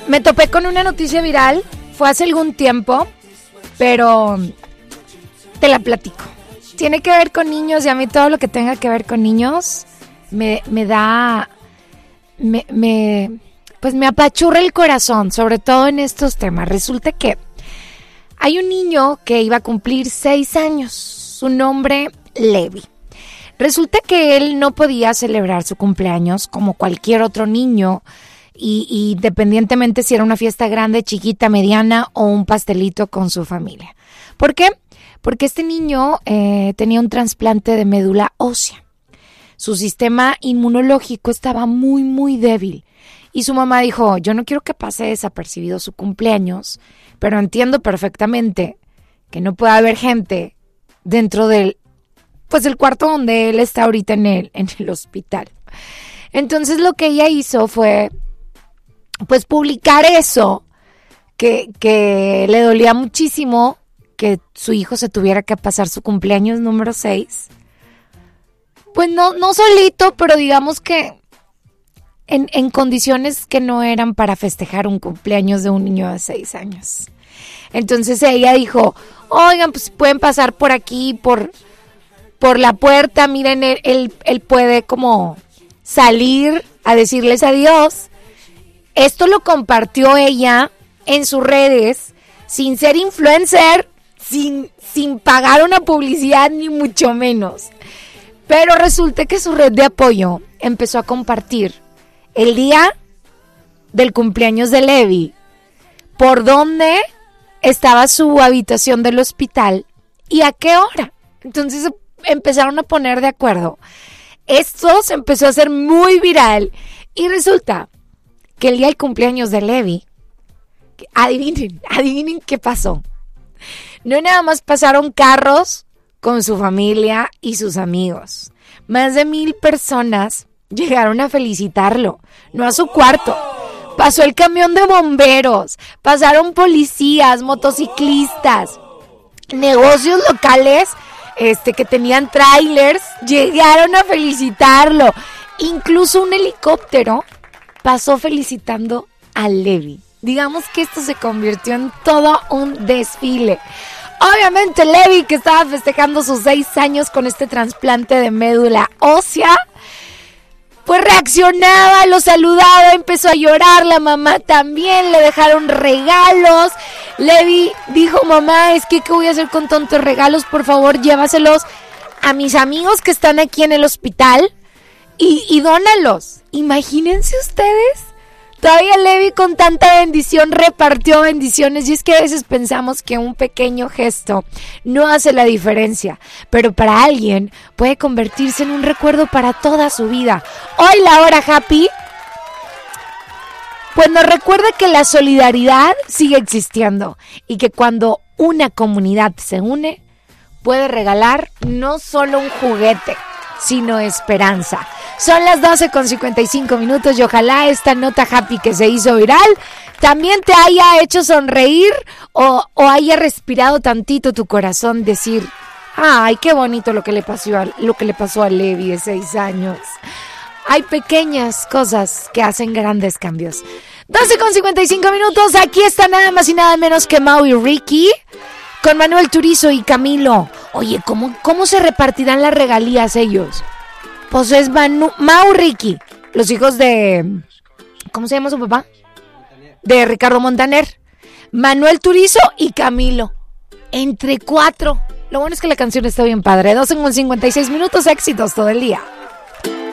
me topé con una noticia viral, fue hace algún tiempo, pero te la platico. Tiene que ver con niños y a mí todo lo que tenga que ver con niños me apachurra el corazón, sobre todo en estos temas. Resulta que hay un niño que iba a cumplir 6 años, su nombre Levi. Resulta que él no podía celebrar su cumpleaños como cualquier otro niño, y independientemente si era una fiesta grande, chiquita, mediana o un pastelito con su familia. ¿Por qué? Porque este niño tenía un trasplante de médula ósea. Su sistema inmunológico estaba muy, muy débil. Y su mamá dijo, yo no quiero que pase desapercibido su cumpleaños, pero entiendo perfectamente que no puede haber gente dentro del cuarto donde él está ahorita en el hospital. Entonces lo que ella hizo fue pues publicar eso, que le dolía muchísimo que su hijo se tuviera que pasar su cumpleaños número 6. Pues no solito, pero digamos que en condiciones que no eran para festejar un cumpleaños de un niño de 6 años. Entonces ella dijo, oigan, pues pueden pasar por aquí, por la puerta, miren, él puede como salir a decirles adiós. Esto lo compartió ella en sus redes, sin ser influencer, sin pagar una publicidad ni mucho menos. Pero resulta que su red de apoyo empezó a compartir el día del cumpleaños de Levi, por dónde estaba su habitación del hospital y a qué hora. Entonces empezaron a poner de acuerdo. Esto se empezó a hacer muy viral y resulta que el día del cumpleaños de Levi, adivinen qué pasó. No nada más pasaron carros con su familia y sus amigos. Más de 1,000 personas llegaron a felicitarlo, no a su cuarto. Pasó el camión de bomberos, pasaron policías, motociclistas, negocios locales que tenían trailers, llegaron a felicitarlo. Incluso un helicóptero pasó felicitando a Levi. Digamos que esto se convirtió en todo un desfile. Obviamente Levi, que estaba festejando sus 6 años con este trasplante de médula ósea, pues reaccionaba, lo saludaba, empezó a llorar, la mamá también, le dejaron regalos. Levi dijo, mamá, es que ¿qué voy a hacer con tantos regalos? Por favor, llévaselos a mis amigos que están aquí en el hospital y dónalos. Imagínense ustedes. Todavía Levi con tanta bendición repartió bendiciones, y es que a veces pensamos que un pequeño gesto no hace la diferencia, pero para alguien puede convertirse en un recuerdo para toda su vida. Hoy la hora happy pues nos recuerda que la solidaridad sigue existiendo y que cuando una comunidad se une puede regalar no solo un juguete, sino esperanza. Son las 12:55 y ojalá esta nota happy que se hizo viral también te haya hecho sonreír o haya respirado tantito tu corazón, decir, ay, qué bonito lo que le pasó a Levi de 6 años. Hay pequeñas cosas que hacen grandes cambios. 12:55, aquí está nada más y nada menos que Mau y Ricky con Manuel Turizo y Camilo. Oye, ¿cómo se repartirán las regalías ellos? Pues es Mau, Ricky, los hijos de... ¿Cómo se llama su papá? De Ricardo Montaner. Manuel Turizo y Camilo. Entre 4. Lo bueno es que la canción está bien padre. 12:56, éxitos todo el día.